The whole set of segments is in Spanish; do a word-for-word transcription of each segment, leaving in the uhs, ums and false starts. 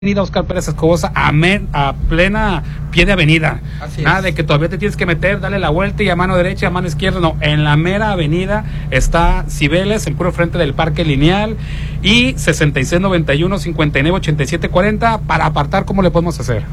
Avenida Oscar Pérez Escobosa a, men, a plena pie de avenida. Así Nada es. de que todavía te tienes que meter, darle la vuelta y a mano derecha y a mano izquierda. No, en la mera avenida está Cibeles, en puro frente del Parque Lineal, y sesenta y seis noventa y uno, cincuenta y nueve ochenta y siete cuarenta. Para apartar, ¿cómo le podemos hacer?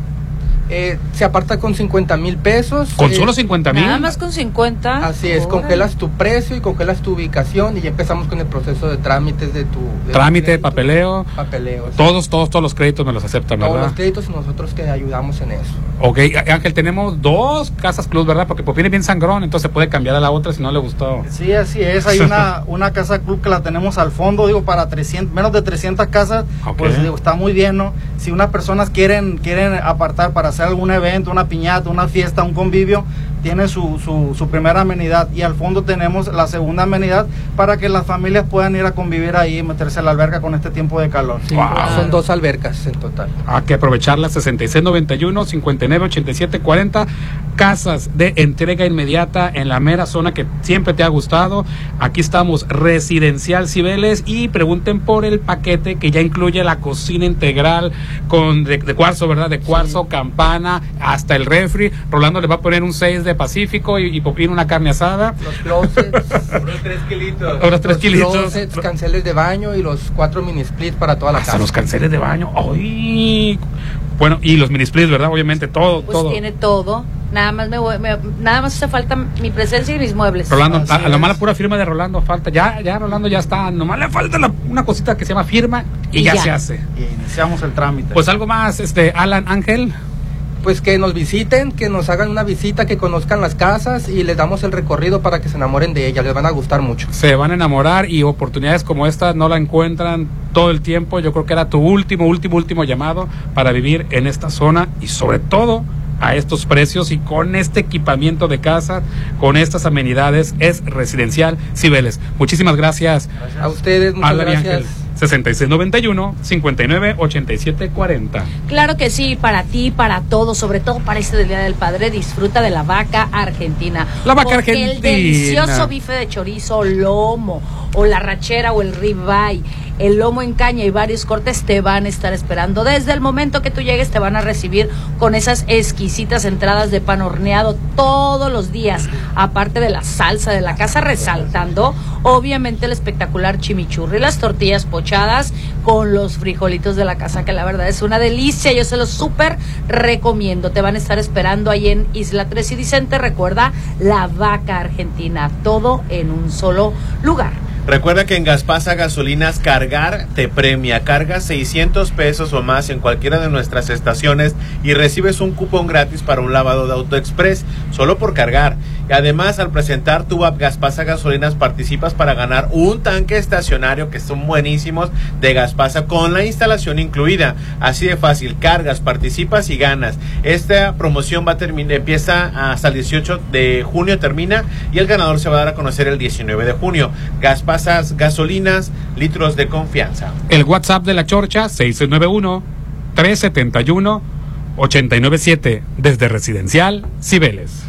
Eh, se aparta con cincuenta mil pesos. ¿Con eh, solo cincuenta mil? Nada más con cincuenta. Así es, Órale. congelas tu precio y congelas tu ubicación y ya empezamos con el proceso de trámites de tu... De Trámite, tu crédito, papeleo. Papeleo. Sí. Todos, todos, todos los créditos me los aceptan, ¿verdad? Todos los créditos y nosotros te ayudamos en eso. Ok, Ángel, tenemos dos casas club, ¿verdad? Porque pues viene bien sangrón, entonces puede cambiar a la otra si no le gustó. Sí, así es. Hay una, una casa club que la tenemos al fondo, digo, para trescientas, menos de trescientas casas, okay. Pues digo, está muy bien, ¿no? Si unas personas quieren, quieren apartar para hacer algún evento, una piñata, una fiesta, un convivio, tiene su, su, su primera amenidad, y al fondo tenemos la segunda amenidad para que las familias puedan ir a convivir ahí y meterse a la alberca con este tiempo de calor. Sí, wow. Son dos albercas en total. Hay que aprovecharlas. Sesenta y seis noventa y uno, cincuenta y nueve ochenta y siete cuarenta. Casas de entrega inmediata en la mera zona que siempre te ha gustado. Aquí estamos, Residencial Cibeles, y pregunten por el paquete que ya incluye la cocina integral con de, de cuarzo, ¿verdad? De cuarzo, sí. Campana, hasta el refri. Rolando le va a poner un seis de Pacífico y, y una carne asada. Los closets. Unos tres kilitos. Unos tres kilitos. Los closets, canceles de baño y los cuatro mini splits para toda la hasta casa. Los canceles de baño. ¡Ay! Bueno, y los mini splits, ¿verdad? Obviamente, todo, pues todo. Tiene todo. Nada más me, voy, me nada más hace falta mi presencia y mis muebles. Rolando, a, a la mala pura firma de Rolando falta. Ya, ya Rolando ya está. Nomás le falta la, una cosita que se llama firma y, y ya, ya se hace. Y iniciamos el trámite. Pues algo más, este, Alan, Ángel. Pues que nos visiten, que nos hagan una visita, que conozcan las casas y les damos el recorrido para que se enamoren de ellas, les van a gustar mucho. Se van a enamorar, y oportunidades como esta no la encuentran todo el tiempo. Yo creo que era tu último, último, último llamado para vivir en esta zona, y sobre todo a estos precios y con este equipamiento de casa, con estas amenidades. Es Residencial Cibeles. Muchísimas gracias. Gracias. A ustedes, muchas Alan gracias. Ángel. sesenta y seis noventa y uno, cincuenta y nueve ochenta y siete cuarenta. Claro que sí, para ti, para todos, sobre todo para este Día del Padre, disfruta de la vaca argentina. La vaca Porque argentina. El delicioso bife de chorizo, lomo, o la rachera o el ribeye, el lomo en caña y varios cortes te van a estar esperando. Desde el momento que tú llegues te van a recibir con esas exquisitas entradas de pan horneado todos los días, aparte de la salsa de la casa, resaltando obviamente el espectacular chimichurri, las tortillas pochadas con los frijolitos de la casa, que la verdad es una delicia. Yo se los súper recomiendo. Te van a estar esperando ahí en Isla Tres y Vicente. Recuerda, la vaca argentina, todo en un solo lugar. Recuerda que en Gaspasa Gasolinas cargar te premia. Carga seiscientos pesos o más en cualquiera de nuestras estaciones y recibes un cupón gratis para un lavado de auto express solo por cargar. Y además, al presentar tu app Gaspasa Gasolinas, participas para ganar un tanque estacionario, que son buenísimos, de Gaspasa, con la instalación incluida. Así de fácil, cargas, participas y ganas. Esta promoción va a terminar, empieza hasta el dieciocho de junio, termina, y el ganador se va a dar a conocer el diecinueve de junio. Gaspasa Gasolinas, litros de confianza. El WhatsApp de la Chorcha, seis nueve uno, tres siete uno, ocho nueve siete, desde Residencial Cibeles.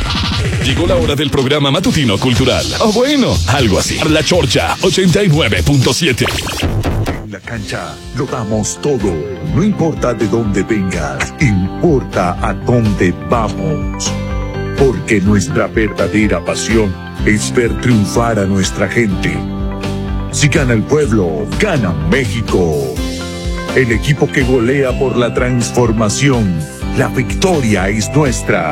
Llegó la hora del programa matutino cultural. O bueno, algo así. La Chorcha ochenta y nueve punto siete. En la cancha lo damos todo. No importa de dónde vengas, importa a dónde vamos. Porque nuestra verdadera pasión es ver triunfar a nuestra gente. Si gana el pueblo, gana México. El equipo que golea por la transformación. La victoria es nuestra.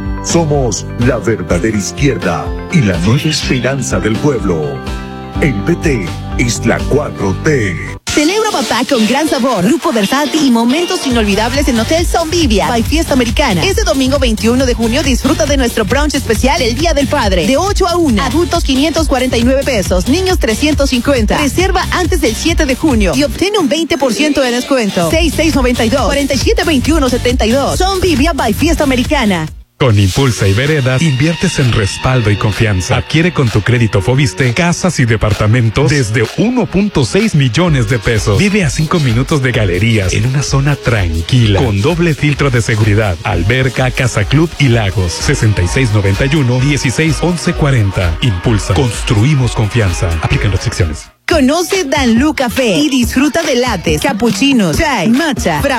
Somos la verdadera izquierda y la nueva esperanza del pueblo. El P T es la cuatro T. Celebra papá con gran sabor, grupo versátil y momentos inolvidables en Hotel Zonvivia by Fiesta Americana. Este domingo veintiuno de junio disfruta de nuestro brunch especial el Día del Padre, de ocho a una. Adultos quinientos cuarenta y nueve pesos, niños trescientos cincuenta. Reserva antes del siete de junio y obtiene un veinte por ciento de descuento. seis seis nueve dos, cuatro siete dos uno siete dos. Zonvivia by Fiesta Americana. Con Impulsa y Veredas, inviertes en respaldo y confianza. Adquiere con tu crédito Foviste casas y departamentos desde uno punto seis millones de pesos. Vive a cinco minutos de galerías en una zona tranquila, con doble filtro de seguridad, alberca, casa club y lagos. sesenta y seis noventa y uno, dieciséis once cuarenta. Impulsa. Construimos confianza. Aplican restricciones. Conoce Danlú Café y disfruta de lattes, cappuccinos, chai, matcha,